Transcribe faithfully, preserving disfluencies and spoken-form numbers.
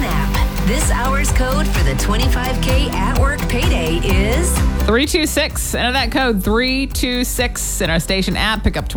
app. This hour's code for the twenty-five K at work payday is three two six. Enter that code three two six in our station app. Pick up